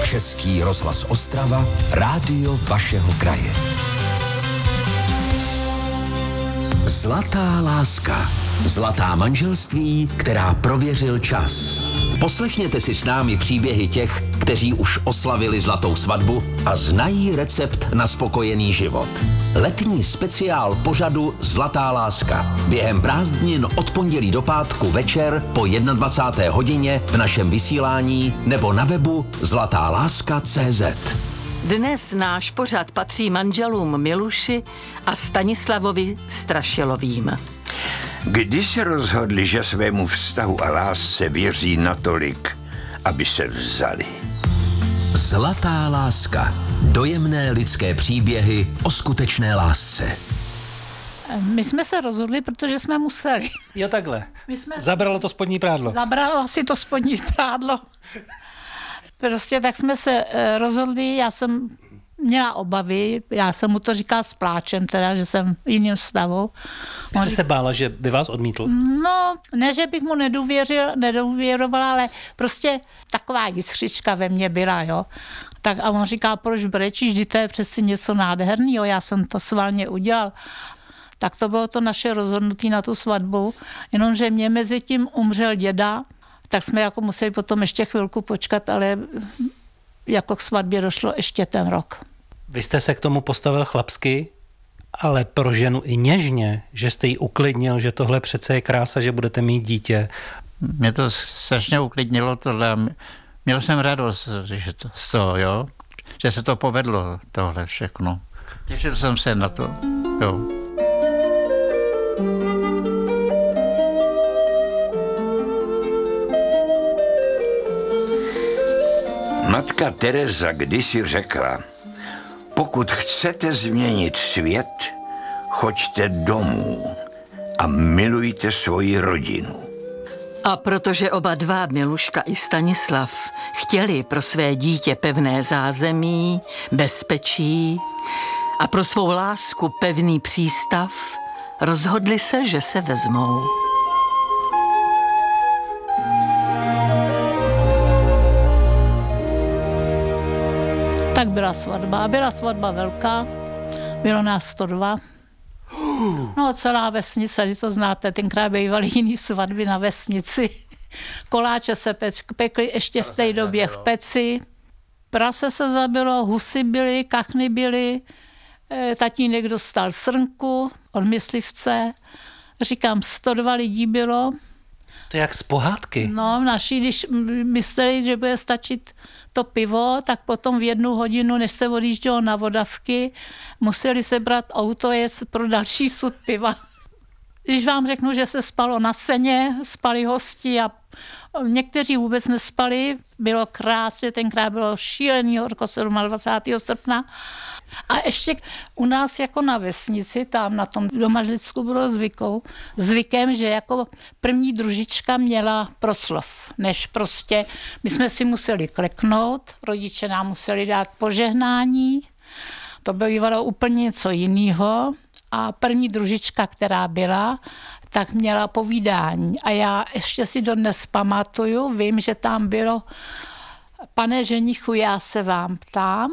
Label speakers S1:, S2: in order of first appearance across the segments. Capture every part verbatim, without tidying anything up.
S1: Český rozhlas Ostrava, rádio vašeho kraje. Zlatá láska. Zlatá manželství, která prověřil čas. Poslechněte si s námi příběhy těch, kteří už oslavili zlatou svatbu a znají recept na spokojený život. Letní speciál pořadu Zlatá láska. Během prázdnin od pondělí do pátku večer po dvacáté jedné hodině v našem vysílání nebo na webu zlatá láska tečka cé zet.
S2: Dnes náš pořad patří manželům Miluši a Stanislavovi Strašilovým.
S3: Kdy se rozhodli, že svému vztahu a lásce věří natolik, aby se vzali?
S1: Zlatá láska. Dojemné lidské příběhy o skutečné lásce.
S4: My jsme se rozhodli, protože jsme museli.
S5: Jo, takhle.
S4: My jsme...
S5: Zabralo to spodní prádlo.
S4: Zabralo si to spodní prádlo. Prostě tak jsme se rozhodli, já jsem měla obavy, já jsem mu to říkala s pláčem, teda, že jsem v jiném stavu.
S5: Vy jste se bála, že by vás odmítl?
S4: No, ne, že bych mu nedůvěřil, nedůvěrovala, ale prostě taková jiskřička ve mně byla, jo. Tak a on říká, proč brečíš, vždyť to je přeci něco nádherného, já jsem to svalně udělal. Tak to bylo to naše rozhodnutí na tu svatbu, jenomže mě mezi tím umřel děda, tak jsme jako museli potom ještě chvilku počkat, ale jako k svatbě došlo ještě ten rok.
S5: Vy jste se k tomu postavil chlapsky, ale pro ženu i něžně, že jste jí uklidnil, že tohle přece je krása, že budete mít dítě.
S6: Mě to strašně uklidnilo tohle. Měl jsem radost, že to, to, jo? Že se to povedlo, tohle všechno. Těšil jsem se na to, jo.
S3: Matka Teresa kdysi řekla, pokud chcete změnit svět, choďte domů a milujte svoji rodinu.
S2: A protože oba dva, Miluška i Stanislav, chtěli pro své dítě pevné zázemí, bezpečí a pro svou lásku pevný přístav, rozhodli se, že se vezmou.
S4: Tak byla svatba. Byla svatba velká, bylo nás sto dva. No celá vesnice, když to znáte, tenkrát bývaly jiný svatby na vesnici. Koláče se pekly ještě v té době v peci. Prase se zabilo, husy byly, kachny byly, tatínek dostal srnku od myslivce. Říkám, sto dva lidí bylo.
S5: To je jak z pohádky.
S4: No, naši, když mysleli, že bude stačit to pivo, tak potom v jednu hodinu, než se odjíždělo na vodavky, museli sebrat auto jet pro další sud piva. Když vám řeknu, že se spalo na seně, spali hosti a někteří vůbec nespali, bylo krásně, tenkrát bylo šílený horko dvacátého sedmého srpna. A ještě u nás jako na vesnici, tam na tom Domažlicku bylo zvykou, zvykem, že jako první družička měla proslov, než prostě my jsme si museli kleknout, rodiče nám museli dát požehnání, to bývalo úplně něco jiného a první družička, která byla, tak měla povídání a já ještě si dodnes pamatuju, vím, že tam bylo, pane ženichu, já se vám ptám,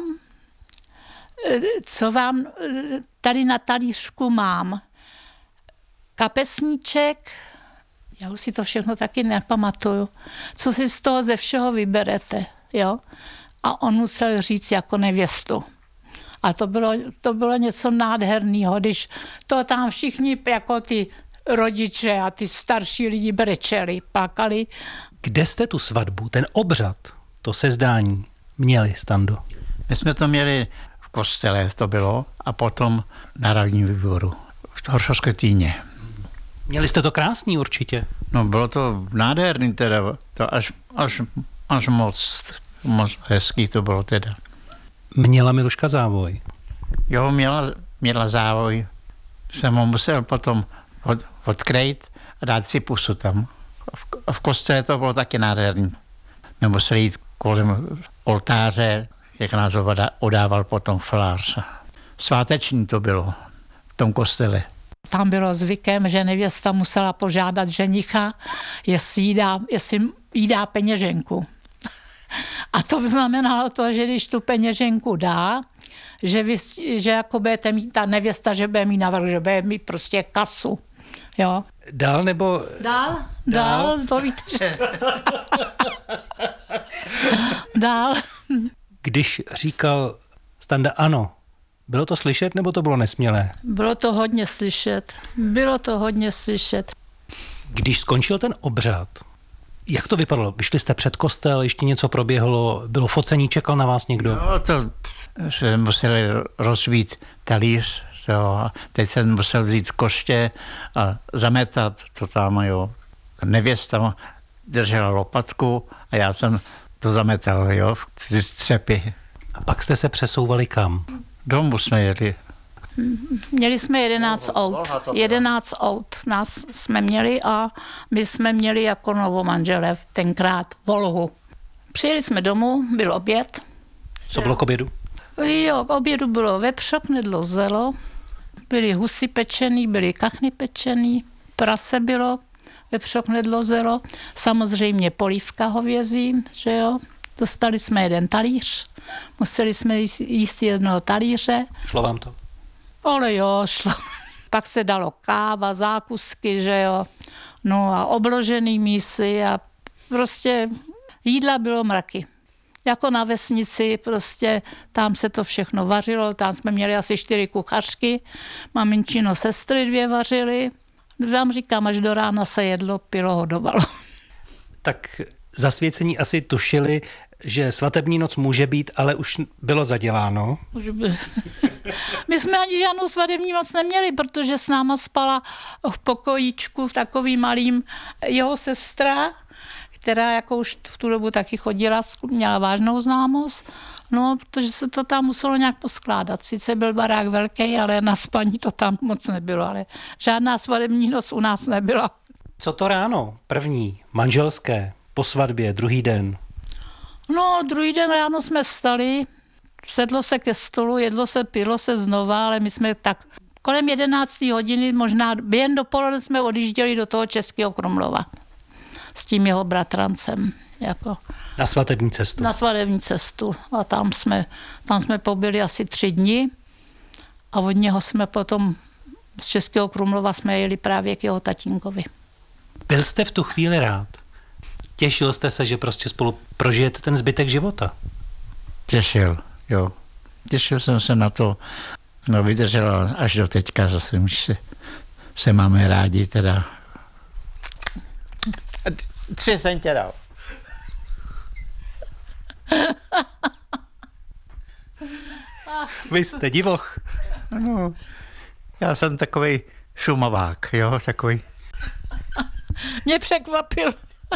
S4: co vám tady na talířku mám. Kapesníček, já už si to všechno taky nepamatuju, co si z toho ze všeho vyberete, jo? A on musel říct jako nevěstu. A to bylo, to bylo něco nádherného, když to tam všichni jako ty rodiče a ty starší lidi brečeli, plakali.
S5: Kde jste tu svatbu, ten obřad, to sezdání měli, Stando?
S6: My jsme to měli v kostele, to bylo, a potom na radním výboru v Horšovské
S5: Měli jste to krásný určitě.
S6: No bylo to nádherný teda, to až, až, až moc, moc hezký to bylo teda.
S5: Měla Miluška závoj?
S6: Jo, měla, měla závoj. Jsem ho musel potom od, odkrejt a dát si pusu tam. V, v kostele to bylo taky nádherný. My museli jít kolem oltáře, jak nás odával potom falář. Sváteční to bylo v tom kostele.
S4: Tam bylo zvykem, že nevěsta musela požádat ženicha, jestli jí dá, jestli jí dá peněženku. A to znamenalo to, že když tu peněženku dá, že, vy, že jako budete mít, ta nevěsta, že bude mít navrh, že bude mít prostě kasu. Jo.
S5: Dál nebo...
S4: Dál, dál, dál to víte, že... Dál.
S5: Když říkal Standa ano, bylo to slyšet nebo to bylo nesmělé?
S4: Bylo to hodně slyšet. Bylo to hodně slyšet.
S5: Když skončil ten obřad, jak to vypadalo? Vyšli jste před kostel, ještě něco proběhlo, bylo focení, čekal na vás někdo?
S6: No to, že museli rozbít talíř, jo. Teď jsem musel vzít koště a zametat to tam, jo. Nevěsta držela lopatku a já jsem to zametal, jo, ty střepy.
S5: A pak jste se přesouvali kam?
S6: Domů jsme jeli.
S4: Měli jsme jedenáct aut. jedenáct aut nás jsme měli a my jsme měli jako novomanželé tenkrát Volhu. Přijeli jsme domů, byl oběd.
S5: Co bylo k obědu?
S4: Jo, k obědu bylo vepřok, knedlo, zelo, byly husy pečený, byly kachny pečený, prase bylo, vepřok, knedlo, zelo, samozřejmě polívka hovězí, že jo. Dostali jsme jeden talíř, museli jsme jíst, jíst jednoho talíře.
S5: Šlo vám to?
S4: Ale jo, šlo. Pak se dalo káva, zákusky, že jo. No a obložený mísy a prostě jídla bylo mraky. Jako na vesnici, prostě tam se to všechno vařilo, tam jsme měli asi čtyři kuchařky, maminčino sestry dvě vařily. Vám říkám, až do rána se jedlo, pilo, hodovalo.
S5: Tak zasvěcení asi tušili, že svatební noc může být, ale už bylo zaděláno.
S4: Už by... My jsme ani žádnou svatební noc neměli, protože s náma spala v pokojíčku v takovým malým jeho sestra, která jako už v tu dobu taky chodila, měla vážnou známost, no, protože se to tam muselo nějak poskládat. Sice byl barák velký, ale na spaní to tam moc nebylo, ale žádná svatební noc u nás nebyla.
S5: Co to ráno? První, manželské, po svatbě, druhý den.
S4: No, druhý den ráno jsme vstali, sedlo se ke stolu, jedlo se, pilo se znova, ale my jsme tak kolem jedenácté hodiny, možná během dopoledne jsme odjížděli do toho Českého Krumlova s tím jeho bratrancem. Jako
S5: na svatební cestu.
S4: Na svatební cestu. A tam jsme, tam jsme pobyli asi tři dny a od něho jsme potom z Českého Krumlova jsme jeli právě k jeho tatínkovi.
S5: Byl jste v tu chvíli rád? Těšil jste se, že prostě spolu prožijete ten zbytek života?
S6: Těšil, jo. Těšil jsem se na to. No vydržela až do teďka zase, už se, se máme rádi teda. Tři jsem tě dal.
S5: Vy jste divoch.
S6: No, já jsem takovej šumovák, jo, takový.
S4: Mě překvapil.